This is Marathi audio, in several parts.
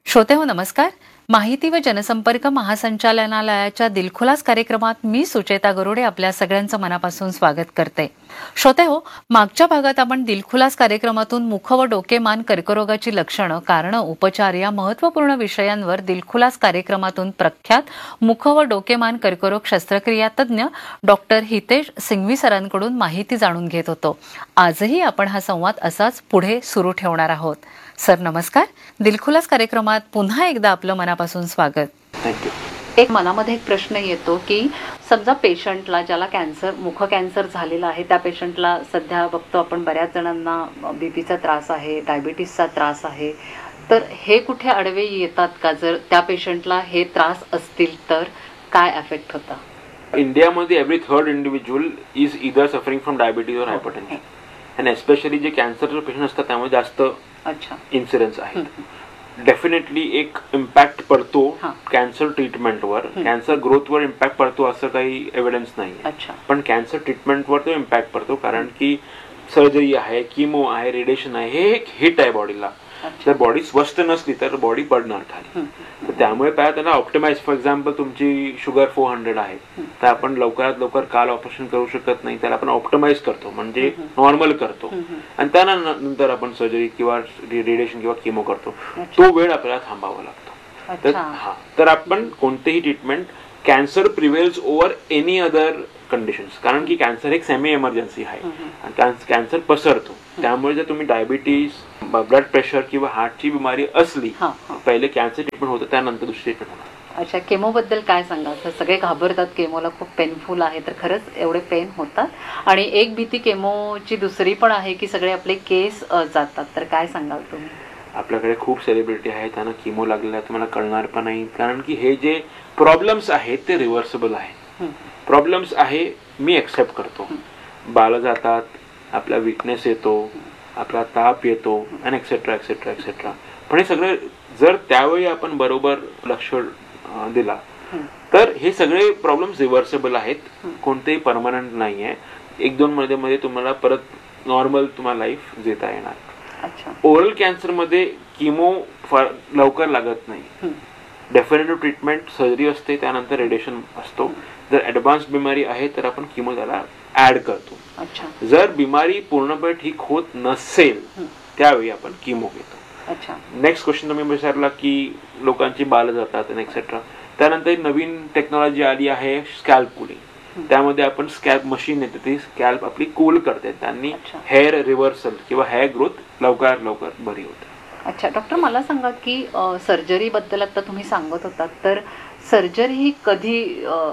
श्रोते हो नमस्कार. माहिती व जनसंपर्क महासंचालनालयाच्या दिलखुलास कार्यक्रमात मी सुचेता गरुडे आपल्या सगळ्यांचं मनापासून स्वागत करते. श्रोते हो, मागच्या भागात आपण दिलखुलास कार्यक्रमातून मुख व डोकेमान कर्करोगाची लक्षणं, कारणं, उपचार या महत्त्वपूर्ण विषयांवर दिलखुलास कार्यक्रमातून प्रख्यात मुख व डोकेमान कर्करोग शस्त्रक्रिया तज्ज्ञ डॉक्टर हितेश सिंघवी सरांकडून माहिती जाणून घेत होतो. आजही आपण हा संवाद असाच पुढे सुरू ठेवणार आहोत. सर नमस्कार. दिलखुलास कार्यक्रमात पुन्हा एकदा आपलं मनापासून स्वागत. थँक्यू. एक मनामध्ये एक प्रश्न येतो की समजा पेशंटला ज्याला कॅन्सर, मुख कॅन्सर झालेला आहे, त्या पेशंटला सध्या बघतो आपण बऱ्याच जणांना बीपीचा त्रास आहे, डायबिटीसचा त्रास आहे, तर हे कुठे अडवे येतात का? जर त्या पेशंटला हे त्रास असतील तर काय इफेक्ट होता? इंडियामध्ये every third individual is either suffering from diabetes और हायपरटेन्शन, अँड एस्पेशली जे कॅन्सरचे पेशंट असतात त्यामुळे जास्त इन्सिडेंस आहेत. डेफिनेटली एक इम्पॅक्ट पडतो कॅन्सर ट्रीटमेंटवर, कॅन्सर ग्रोथवर इम्पॅक्ट पडतो असं काही एव्हिडन्स नाही, पण कॅन्सर ट्रीटमेंटवर तो इम्पॅक्ट पडतो. कारण की सर्जरी आहे, किमो आहे, रेडिएशन आहे, हे एक हिट आहे बॉडीला. जर बॉडी स्वस्थ नसली तर बॉडी पडणार खाली. तर त्यामुळे काय त्याला ऑप्टिमाइज, फॉर एक्झाम्पल तुमची शुगर 400 आहे तर आपण लवकरात लवकर काल ऑपरेशन करू शकत नाही, त्याला आपण ऑप्टिमाइज करतो म्हणजे नॉर्मल करतो आणि त्यानंतर आपण सर्जरी किंवा रेडिएशन किंवा किमो करतो. तो वेळ आपल्याला थांबावा लागतो. तर आपण कोणतेही treatment, cancer प्रिव्हेल्स over any other conditions, कारण की कॅन्सर एक सेमी इमर्जन्सी आहे आणि कॅन्सर पसरतो. त्यामुळे जर तुम्ही डायबिटीज, ब्लड प्रेशर किंवा हार्टची बिमारी असली, पहिले कॅन्सर ट्रीटमेंट होतं, त्यानंतर दुसरी ट्रीटमेंट होणार. अच्छा, केमो बद्दल काय सांगाल? सगळे घाबरतात, केमोला खूप पेनफुल आहे, तर खरंच एवढे पेन होतात? आणि एक भीती केमोची दुसरी पण आहे की सगळे आपले केस जातात, तर काय सांगाल तुम्ही? आपल्याकडे खूप सेलिब्रिटी आहेत त्यांना किमो लागलेला तुम्हाला कळणार पण नाही, कारण की हे जे प्रॉब्लेम्स आहेत ते रिव्हर्सेबल आहेत. प्रॉब्लेम्स आहे मी एक्सेप्ट करतो, बाळ जातात, आपला विकनेस येतो, आपला ताप येतो आणि एक्सेट्रा एक्सेट्रा एक्सेट्रा. पण हे सगळे जर त्यावेळी आपण बरोबर लक्ष दिला तर हे सगळे प्रॉब्लेम्स रिव्हर्सेबल आहेत, कोणतेही परमनंट नाही आहे. 1-2 मध्ये तुम्हाला परत नॉर्मल तुम्हाला लाईफ जगता येणार. ओरल कॅन्सर मध्ये किमो फार लवकर लागत नाही. डेफिनेटिव्ह ट्रीटमेंट सर्जरी असते, त्यानंतर रेडिएशन असतो. जर ऍडव्हान्स बिमारी आहे तर आपण किमो त्याला ऍड करतो. जर बिमारी पूर्णपणे ठीक होत नसेल त्यावेळी आपण किमो घेतो. नेक्स्ट क्वेश्चन तुम्ही विचारला की लोकांची बाल जातात एक्सेट्रा. त्यानंतर नवीन टेक्नॉलॉजी आली आहे स्कॅल्प कूलिंग. त्यामध्ये आपण स्कॅल्प मशीन येते, ती स्कॅल्प आपली कूल करते, त्यांनी हेअर रिव्हर्सल किंवा हेअर ग्रोथ लवकरात लवकर बरी होते. अच्छा डॉक्टर, मला सांगा की सर्जरी बद्दल आता तुम्ही सांगत होतात, तर सर्जरी ही कधी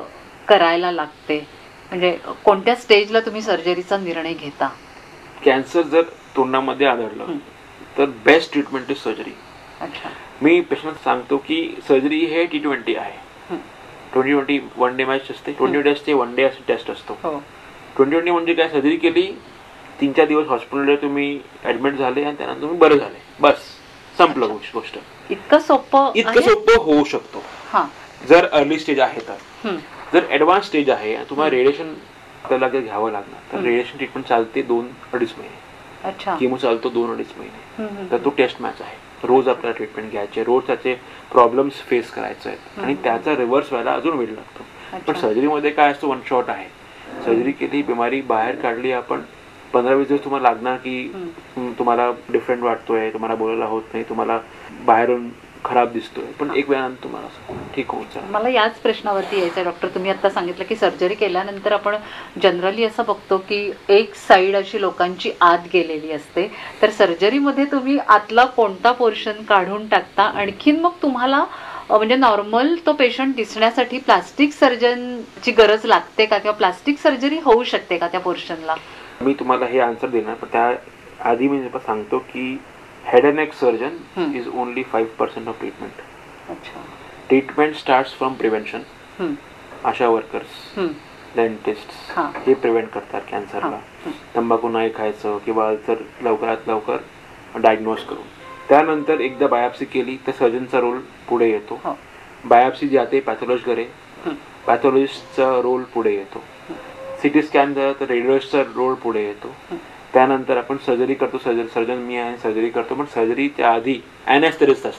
करायला लागते? म्हणजे कोणत्या स्टेजला तुम्ही सर्जरीचा निर्णय घेता? कॅन्सर जर तोंडामध्ये आढळलं तर best treatment is surgery. Me patient सांगतो की सर्जरी हे T20 आहे. 20-20 वन डे मॅच असते, 20 डेजचे वन डे टेस्ट असतो. 20-20 म्हणजे काय, सर्जरी केली, 3-4 दिवस हॉस्पिटलमध्ये तुम्ही ऍडमिट झाले आणि त्यानंतर तुम्ही बरं झाले, बस संपलं गोष्ट. इतकं सोपं होऊ शकतो जर अर्ली स्टेज आहे तर. जर ऍडव्हान्स स्टेज आहे आणि तुम्हाला रेडिएशन आपल्याला घ्यावं लागणार तर रेडिएशन ट्रीटमेंट चालते 2-2.5 महिने, किमो चालतो 2-2.5 महिने. तर तो टेस्ट मॅच आहे, रोज आपल्याला ट्रीटमेंट घ्यायचे, रोज त्याचे प्रॉब्लेम्स फेस करायचे आहेत आणि त्याचा रिव्हर्स व्हायला अजून वेळ लागतो. पण सर्जरीमध्ये काय असतो, वन शॉट आहे. सर्जरी केली, बिमारी बाहेर काढली आपण, 15-20 दिवस तुम्हाला लागणार की तुम्हाला डिफरंट वाटतोय, तुम्हाला बोलायला होत नाही, तुम्हाला बाहेरून खराब दिसतोय, पण एक वेळानंतर तुम्हाला ठीक होऊन जाईल. मला याच प्रश्नावरती यायचं डॉक्टर. तुम्ही आता सांगितलं की सर्जरी केल्यानंतर आपण जनरली असं बघतो की एक साईड अशी लोकांची आत गेलेली असते, तर सर्जरीमध्ये तुम्ही आतला कोणता पोर्शन काढून टाकता? आणखीन मग तुम्हाला म्हणजे नॉर्मल तो पेशंट दिसण्यासाठी प्लास्टिक सर्जनची गरज लागते का, किंवा प्लास्टिक सर्जरी होऊ शकते का त्या पोर्शनला? मी तुम्हाला हे आन्सर देणार, पण त्या आधी मी सांगतो की head and neck surgeon is only 5% of treatment. Treatment starts from prevention. Asha workers, डेंटिस्ट्स हे प्रिव्हेंट करतात कॅन्सरला. तंबाखू नाही खायचं किंवा जर लवकरात लवकर डायग्नोज करून. त्यानंतर एकदा बायोप्सी केली तर सर्जनचा रोल पुढे येतो. बायोप्सी जाते पॅथॉलॉजीकडे, पॅथॉलॉजिस्टचा रोल पुढे येतो. सिटी स्कॅन झाला तर रेडिओलॉजिस्टचा रोल पुढे येतो. त्यानंतर आपण सर्जरी करतो, सर्जन मी आहे, सर्जरी करतो. पण सर्जरीच्या आधी ॲनेस्थेटिस्ट असतात,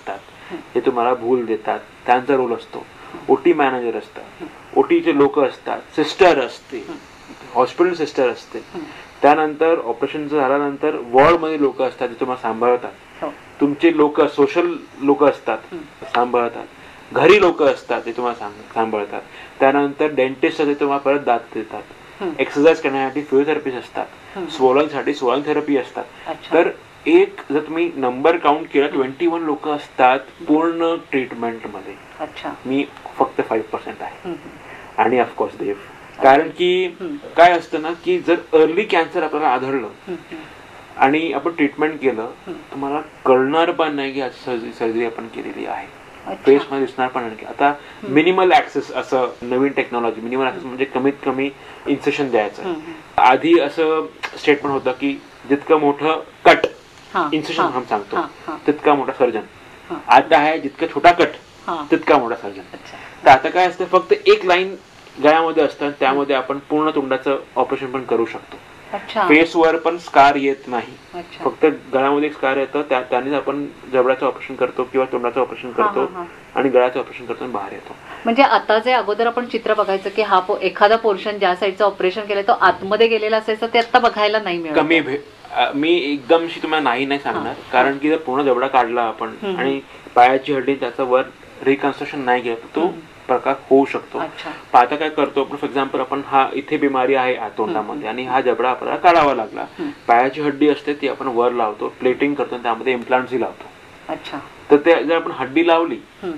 जे तुम्हाला भूल देतात त्यांचा रोल असतो. ओटी मॅनेजर असतात, ओटीचे लोक असतात, सिस्टर असते, हॉस्पिटल सिस्टर असते. त्यानंतर ऑपरेशन झाल्यानंतर वॉर्डमध्ये लोक असतात जे तुम्हाला सांभाळतात. तुमचे लोक सोशल लोक असतात सांभाळतात. घरी लोक असतात ते तुम्हाला सांभाळतात. त्यानंतर डेंटिस्ट असते तुम्हाला परत दात देतात. एक्सरसाइज करण्यासाठी फिजिओथेरपिस्ट असतात. स्वॉलनसाठी स्वॉलन थेरपी असतात. तर एक जर तुम्ही नंबर काउंट केला 21 लोक असतात पूर्ण ट्रीटमेंट मध्ये. मी फक्त 5% आहे. आणि ऑफकोर्स देव, कारण की काय असतं ना की जर अर्ली कॅन्सर आपल्याला आढळलं आणि आपण ट्रीटमेंट केलं तुम्हाला कळणार पण नाही की आज सर्जरी आपण केलेली आहे. फेस मध्ये दिसणार पण नाही. आता मिनिमल ऍक्सेस असं नवीन टेक्नॉलॉजी, मिनिमल ऍक्सेस म्हणजे कमीत कमी इन्सेशन द्यायचं. आधी असं स्टेटमेंट होतं की जितकं मोठं कट इन्सेशन हम सांगतो तितका मोठा सर्जन. आता आहे जितका छोटा कट तितका मोठा सर्जन. तर आता काय असतं फक्त एक लाईन गळ्यामध्ये असतं त्यामध्ये आपण पूर्ण तोंडाचं ऑपरेशन पण करू शकतो. फेसवर पण स्कार येत नाही, फक्त गळ्यामध्ये स्कार येतं त्यानेच आपण जबड्याचं ऑपरेशन करतो किंवा तोंडाचं ऑपरेशन करतो आणि गळ्याचं ऑपरेशन करतो आणि बाहेर येतो. म्हणजे आता जे अगोदर आपण चित्र बघायचं की हा एखादा पोर्शन ज्या साईडचं ऑपरेशन केलं तो आतमध्ये गेलेला असायचं ते आता बघायला नाही मिळत. कमी मी एकदमशी तुम्हाला नाही सांगणार, कारण की जर पूर्ण जबडा काढला आपण आणि पायाची हड्डी त्याचा वर रिकन्स्ट्रक्शन नाही केलं तो प्रकार होऊ शकतो. आता काय करतो आपण, फॉर एक्झाम्पल आपण हा इथे बिमारी आहे तोंडामध्ये आणि हा जबडा आपल्याला काढावा लागला. पायाची हड्डी असते ती आपण वर लावतो, प्लेटिंग करतो, त्यामध्ये इम्प्लांट्स लावतो. तर ते जर आपण हड्डी लावली